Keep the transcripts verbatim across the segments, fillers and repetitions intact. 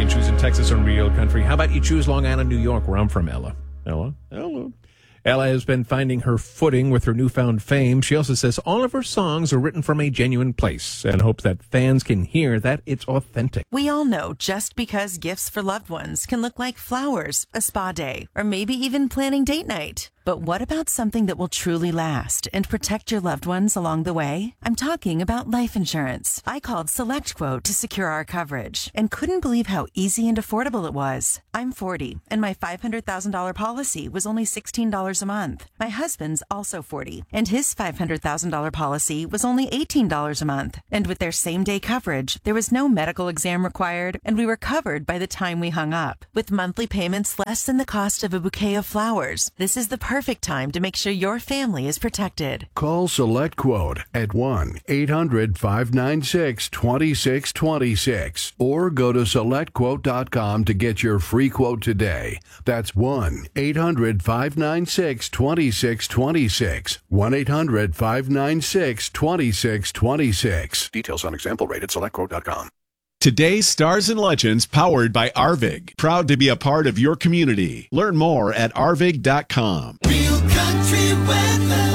and choosing Texas on Real Country. How about you choose Long Island, New York, where I'm from, Ella? Ella? Ella? Ella has been finding her footing with her newfound fame. She also says all of her songs are written from a genuine place and hopes that fans can hear that it's authentic. We all know just because gifts for loved ones can look like flowers, a spa day, or maybe even planning date night. But what about something that will truly last and protect your loved ones along the way? I'm talking about life insurance. I called SelectQuote to secure our coverage and couldn't believe how easy and affordable it was. I'm forty, and my five hundred thousand dollars policy was only sixteen dollars a month. My husband's also forty, and his five hundred thousand dollars policy was only eighteen dollars a month. And with their same-day coverage, there was no medical exam required, and we were covered by the time we hung up. With monthly payments less than the cost of a bouquet of flowers, this is the perfect time to make sure your family is protected. Call SelectQuote at one eight hundred five nine six two six two six or go to select quote dot com to get your free quote today. That's one eight hundred five nine six two six two six. one eight hundred five nine six two six two six. Details on example rate at select quote dot com. Today's Stars and Legends, powered by Arvig. Proud to be a part of your community. Learn more at arvig dot com. Real country weather.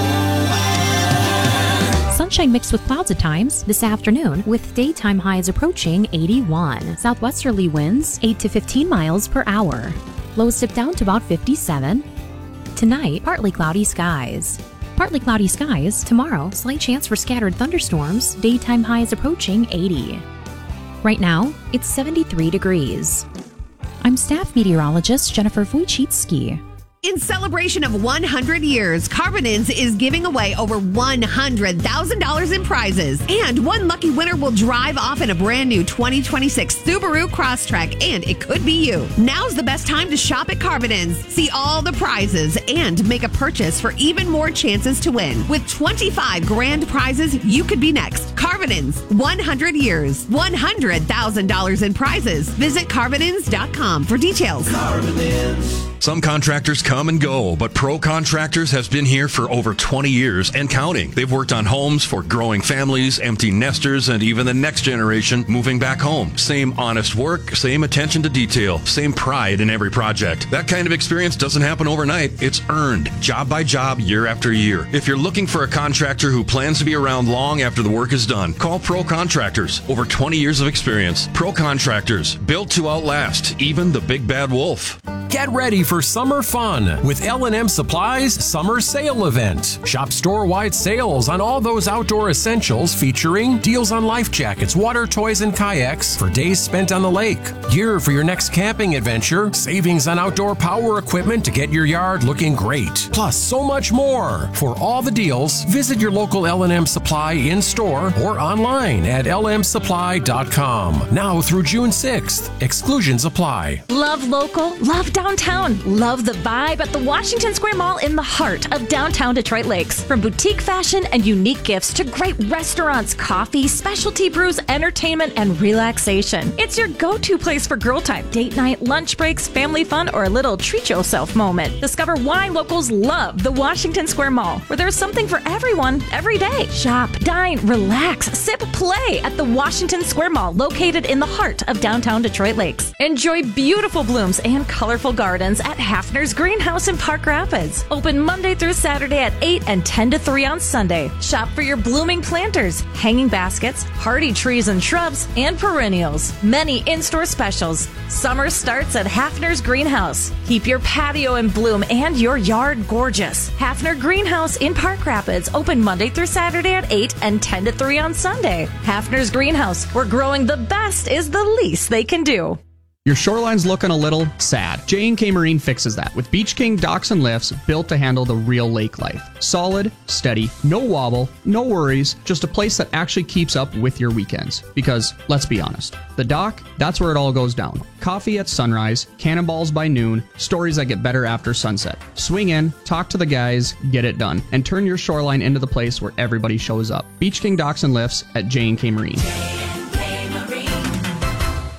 Sunshine mixed with clouds at times this afternoon, with daytime highs approaching eighty-one. Southwesterly winds eight to fifteen miles per hour. Lows dip down to about fifty-seven. Tonight, partly cloudy skies. Partly cloudy skies. Tomorrow, slight chance for scattered thunderstorms. Daytime highs approaching eighty. Right now, it's seventy-three degrees. I'm staff meteorologist Jennifer Wojcicki. In celebration of one hundred years, Carbonins is giving away over one hundred thousand dollars in prizes. And one lucky winner will drive off in a brand new twenty twenty-six Subaru Crosstrek, and it could be you. Now's the best time to shop at Carbonins. See all the prizes and make a purchase for even more chances to win. With twenty-five grand prizes, you could be next. Carbonins, one hundred years, one hundred thousand dollars in prizes. Visit carbonins dot com for details. Carbonins. Some contractors come and go, but Pro Contractors has been here for over twenty years and counting. They've worked on homes for growing families, empty nesters, and even the next generation moving back home. Same honest work, same attention to detail, same pride in every project. That kind of experience doesn't happen overnight. It's earned, job by job, year after year. If you're looking for a contractor who plans to be around long after the work is done, call Pro Contractors. Over twenty years of experience. Pro Contractors, built to outlast even the big bad wolf. Get ready for summer fun with L and M Supply's Summer Sale Event. Shop store-wide sales on all those outdoor essentials, featuring deals on life jackets, water toys, and kayaks for days spent on the lake, gear for your next camping adventure, savings on outdoor power equipment to get your yard looking great, plus so much more. For all the deals, visit your local L and M Supply in-store or online at L M supply dot com. Now through June sixth. Exclusions apply. Love local, love downtown. Love the vibe at the Washington Square Mall in the heart of downtown Detroit Lakes. From boutique fashion and unique gifts to great restaurants, coffee, specialty brews, entertainment, and relaxation. It's your go-to place for girl time, date night, lunch breaks, family fun, or a little treat yourself moment. Discover why locals love the Washington Square Mall, where there's something for everyone every day. Shop, dine, relax, sip, play at the Washington Square Mall, located in the heart of downtown Detroit Lakes. Enjoy beautiful blooms and colorful gardens at Hafner's Greenhouse in Park Rapids. Open Monday through Saturday at eight and ten to three on Sunday. Shop for your blooming planters, hanging baskets, hardy trees and shrubs, and perennials. Many in-store specials. Summer starts at Hafner's Greenhouse. Keep your patio in bloom and your yard gorgeous. Hafner Greenhouse in Park Rapids. Open Monday through Saturday at eight and ten to three on Sunday. Hafner's Greenhouse, where growing the best is the least they can do. Your shoreline's looking a little sad. J and K Marine fixes that with Beach King docks and lifts built to handle the real lake life. Solid, steady, no wobble, no worries, just a place that actually keeps up with your weekends. Because, let's be honest, the dock, that's where it all goes down. Coffee at sunrise, cannonballs by noon, stories that get better after sunset. Swing in, talk to the guys, get it done, and turn your shoreline into the place where everybody shows up. Beach King docks and lifts at J and K Marine.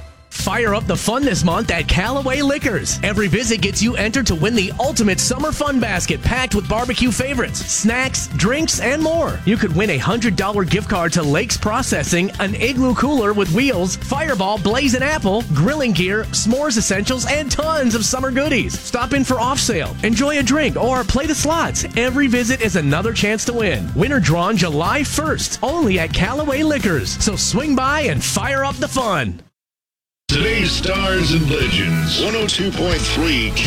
Fire up the fun this month at Callaway Liquors. Every visit gets you entered to win the ultimate summer fun basket packed with barbecue favorites, snacks, drinks, and more. You could win a one hundred dollars gift card to Lakes Processing, an Igloo cooler with wheels, Fireball, Blazing Apple, grilling gear, s'mores essentials, and tons of summer goodies. Stop in for off sale, enjoy a drink, or play the slots. Every visit is another chance to win. Winner drawn July first, only at Callaway Liquors. So swing by and fire up the fun. Today's Stars and Legends, one oh two point three K